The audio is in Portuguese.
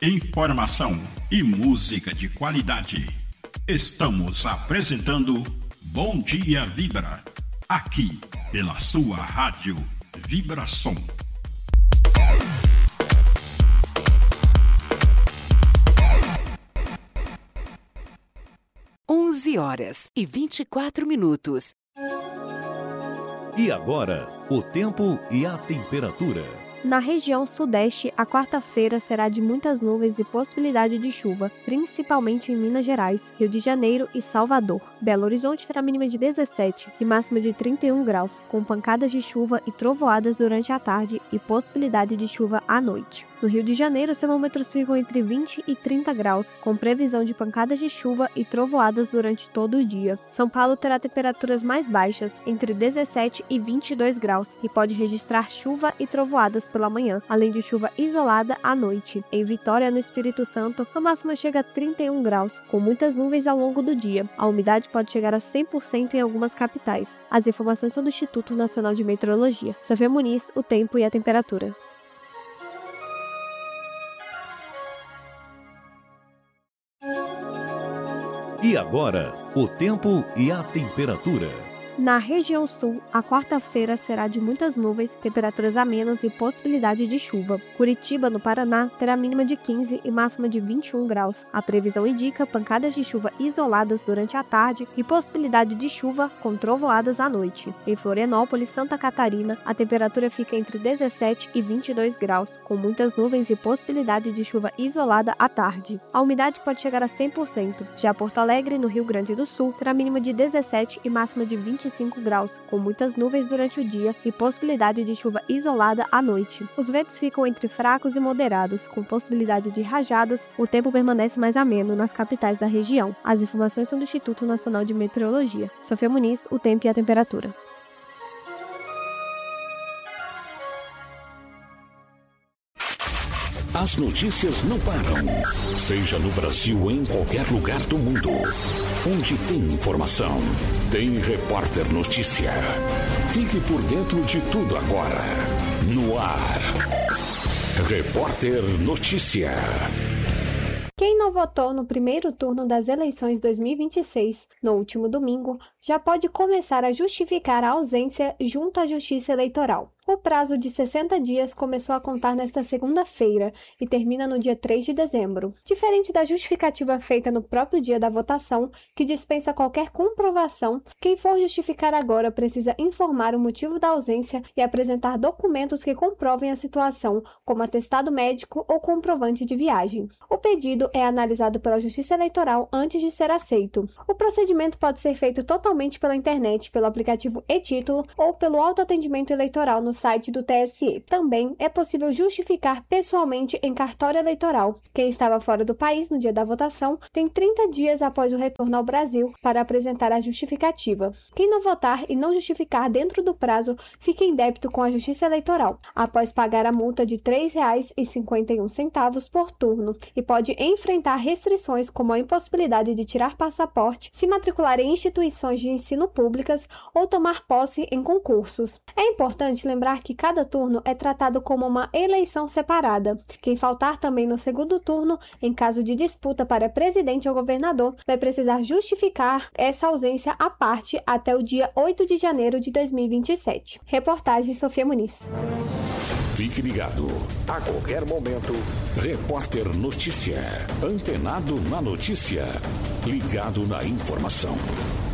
informação e música de qualidade. Estamos apresentando Bom Dia Vibra, aqui pela sua rádio Vibração. 11h24. E agora, o tempo e a temperatura. Na região sudeste, a quarta-feira será de muitas nuvens e possibilidade de chuva, principalmente em Minas Gerais, Rio de Janeiro e Salvador. Belo Horizonte terá mínima de 17 e máxima de 31 graus, com pancadas de chuva e trovoadas durante a tarde e possibilidade de chuva à noite. No Rio de Janeiro, os termômetros ficam entre 20 e 30 graus, com previsão de pancadas de chuva e trovoadas durante todo o dia. São Paulo terá temperaturas mais baixas, entre 17 e 22 graus, e pode registrar chuva e trovoadas pela manhã, além de chuva isolada à noite. Em Vitória, no Espírito Santo, a máxima chega a 31 graus, com muitas nuvens ao longo do dia. A umidade pode chegar a 100% em algumas capitais. As informações são do Instituto Nacional de Meteorologia. Sofia Muniz, o tempo e a temperatura. E agora, o tempo e a temperatura. Na região sul, a quarta-feira será de muitas nuvens, temperaturas amenas e possibilidade de chuva. Curitiba, no Paraná, terá mínima de 15 e máxima de 21 graus. A previsão indica pancadas de chuva isoladas durante a tarde e possibilidade de chuva com trovoadas à noite. Em Florianópolis, Santa Catarina, a temperatura fica entre 17 e 22 graus, com muitas nuvens e possibilidade de chuva isolada à tarde. A umidade pode chegar a 100%. Já Porto Alegre, no Rio Grande do Sul, terá mínima de 17 e máxima de 25 graus, com muitas nuvens durante o dia e possibilidade de chuva isolada à noite. Os ventos ficam entre fracos e moderados, com possibilidade de rajadas. O tempo permanece mais ameno nas capitais da região. As informações são do Instituto Nacional de Meteorologia. Sofia Muniz, o tempo e a temperatura. As notícias não param. Seja no Brasil ou em qualquer lugar do mundo. Onde tem informação, tem Repórter Notícia. Fique por dentro de tudo agora. No ar. Repórter Notícia. Quem não votou no primeiro turno das eleições 2026, no último domingo, já pode começar a justificar a ausência junto à Justiça Eleitoral. O prazo de 60 dias começou a contar nesta segunda-feira e termina no dia 3 de dezembro. Diferente da justificativa feita no próprio dia da votação, que dispensa qualquer comprovação, quem for justificar agora precisa informar o motivo da ausência e apresentar documentos que comprovem a situação, como atestado médico ou comprovante de viagem. O pedido é analisado pela Justiça Eleitoral antes de ser aceito. O procedimento pode ser feito totalmente pela internet, pelo aplicativo e-Título ou pelo autoatendimento eleitoral no site do TSE. Também é possível justificar pessoalmente em cartório eleitoral. Quem estava fora do país no dia da votação tem 30 dias após o retorno ao Brasil para apresentar a justificativa. Quem não votar e não justificar dentro do prazo fica em débito com a Justiça Eleitoral, após pagar a multa de R$ 3,51 por turno e pode enfrentar restrições como a impossibilidade de tirar passaporte, se matricular em instituições de ensino públicas ou tomar posse em concursos. É importante lembrar que cada turno é tratado como uma eleição separada. Quem faltar também no segundo turno, em caso de disputa para presidente ou governador, vai precisar justificar essa ausência à parte até o dia 8 de janeiro de 2027. Reportagem Sofia Muniz. Fique ligado. A qualquer momento, Repórter Notícia. Antenado na notícia. Ligado na informação.